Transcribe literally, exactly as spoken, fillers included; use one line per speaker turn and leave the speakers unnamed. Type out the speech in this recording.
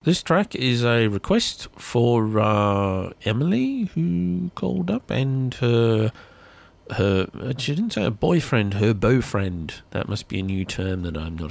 This track is a request for uh, Emily, who called up, and her, her, she didn't say her boyfriend, her beaufriend. That must be a new term that I'm not